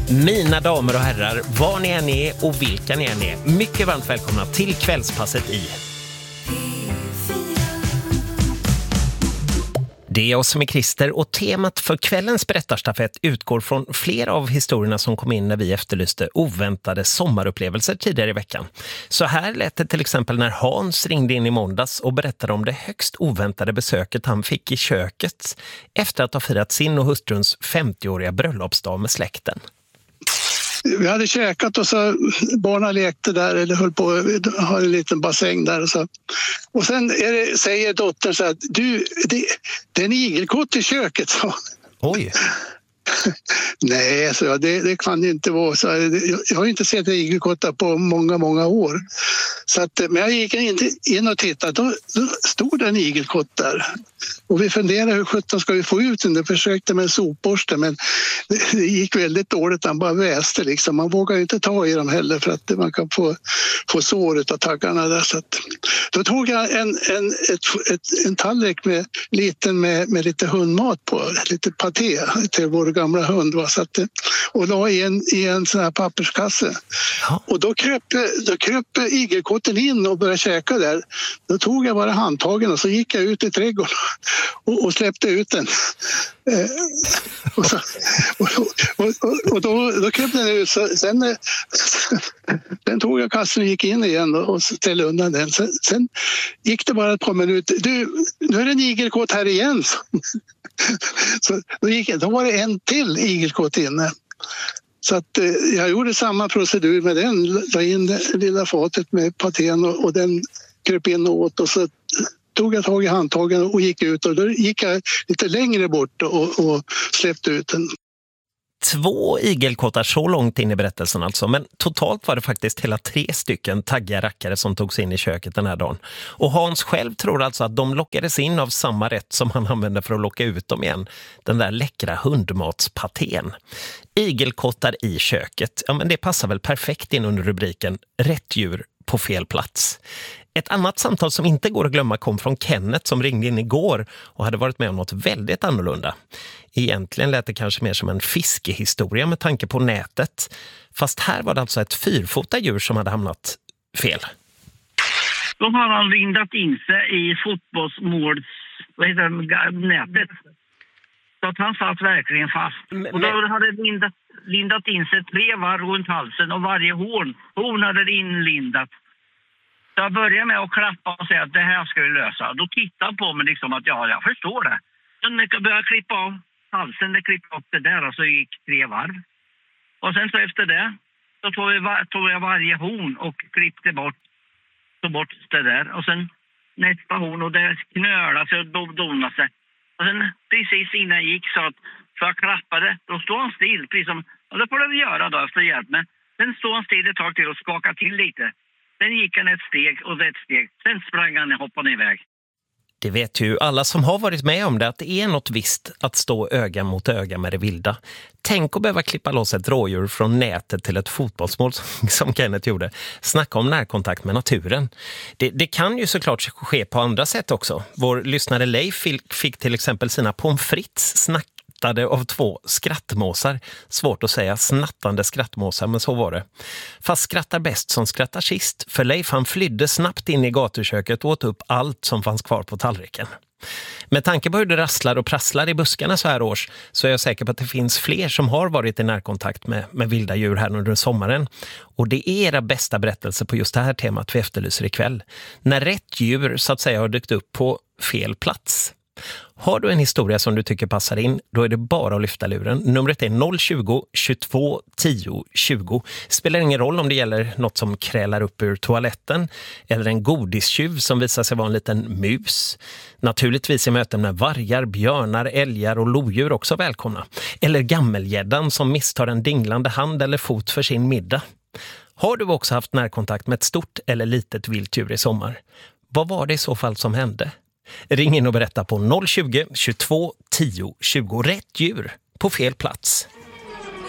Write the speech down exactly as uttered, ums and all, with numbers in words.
Mina damer och herrar, var ni än är och vilka ni än är, mycket varmt välkomna till kvällspasset i Det är jag som är Christer och temat för kvällens berättarstafett utgår från flera av historierna som kom in när vi efterlyste oväntade sommarupplevelser tidigare i veckan. Så här lät det till exempel när Hans ringde in i måndags och berättade om det högst oväntade besöket han fick i köket efter att ha firat sin och hustruns femtioåriga bröllopsdag med släkten. Vi hade käkat och så barnen lekte där eller höll på att ha en liten bassäng där och så. Och sen är det, säger dottern så att du, det, det är en igelkott i köket. Så. Oj. Nej, så jag, det, det kan inte vara så. Jag har inte sett igelkottar på många, många år. Så att, men jag gick in, in och tittade, då, då stod det en igelkott där. Och vi funderade hur sjutton ska vi få ut den. Jag försökte med en sopborste, men det, det gick väldigt dåligt. Han bara väste liksom. Man vågar inte ta i dem heller för att man kan få, få sår av taggarna där. Så att, då tog jag en, en, ett, ett, en tallrik med, liten med, med lite hundmat på, lite paté till vår gamla hund. Va? Så att, och la i en, i en sån här papperskasse. Ja. Och då kröp, då kröp igelkotten in och började käka där. Då tog jag bara handtagen och så gick jag ut i trädgården och, och släppte ut den. Eh, och, så, och, och, och, och då, då kröp den ut. Så, sen, sen tog jag kassen och gick in igen och, och ställde undan den. Sen, sen gick det bara ett par minuter. Du, nu är det en igelkott här igen. Så då, gick, då var det en till igelkott inne. Så att eh, jag gjorde samma procedur med den. La in det lilla fatet med patén och, och den kröp in och åt och så tog jag tag i handtagen och gick ut och då gick jag lite längre bort och, och släppte ut den. Två igelkottar så långt in i berättelsen alltså, men totalt var det faktiskt hela tre stycken taggiga rackare som tog sig in i köket den här dagen. Och Hans själv tror alltså att de lockades in av samma rätt som han använde för att locka ut dem igen, den där läckra hundmatspatén. Igelkottar i köket, ja men det passar väl perfekt in under rubriken Rätt djur på fel plats. Ett annat samtal som inte går att glömma kom från Kenneth som ringde in igår och hade varit med om något väldigt annorlunda. Egentligen lät det kanske mer som en fiskehistoria med tanke på nätet. Fast här var det alltså ett fyrfota djur som hade hamnat fel. Då har han lindat in sig i fotbollsmåls, vad heter det, nätet. Så att han satt verkligen fast. Men, och då hade lindat, lindat in sig tre var runt halsen och varje horn, horn hade inlindat. Så jag började med att klappa och säga att det här ska vi lösa. Då tittade han på mig liksom att ja, jag förstår det. Sen började jag klippa av halsen, det klippade upp det där och så gick tre varv. Och sen så efter det så tog jag, tog jag varje horn och klippte bort, tog bort det där. Och sen nästa horn och det knölade sig och donade sig. Och sen precis innan jag gick så att för jag klappade, då stod han still. Precis som, och det får det göra då efter hjälp med. Sen stod han still ett tag till och skakade till lite. Sen gick han ett steg och ett steg. Sen sprang han och hoppade iväg. Det vet ju alla som har varit med om det att det är något visst att stå öga mot öga med det vilda. Tänk att behöva klippa loss ett rådjur från nätet till ett fotbollsmål som Kenneth gjorde. Snacka om närkontakt med naturen. Det, det kan ju såklart ske på andra sätt också. Vår lyssnare Leif fick till exempel sina pommes frites snack av två skrattmåsar. Svårt att säga snattande skrattmåsar, men så var det. Fast skrattar bäst som skrattar sist. För Leif han flydde snabbt in i gatuköket och åt upp allt som fanns kvar på tallriken. Med tanke på hur det rasslar och prasslar i buskarna så här års så är jag säker på att det finns fler som har varit i närkontakt med, med vilda djur här under sommaren. Och det är era bästa berättelser på just det här temat vi efterlyser ikväll. När rätt djur så att säga har dykt upp på fel plats. Har du en historia som du tycker passar in, då är det bara att lyfta luren. Numret är noll tjugo, tjugotvå, tio, tjugo. Spelar ingen roll om det gäller något som krälar upp ur toaletten eller en godistjuv som visar sig vara en liten mus. Naturligtvis i möten med vargar, björnar, älgar och lodjur också välkomna. Eller gammelgäddan som misstar en dinglande hand eller fot för sin middag. Har du också haft närkontakt med ett stort eller litet vilddjur i sommar? Vad var det i så fall som hände? Ring in och berätta på noll tjugo, tjugotvå, tio, tjugo. Rätt djur på fel plats.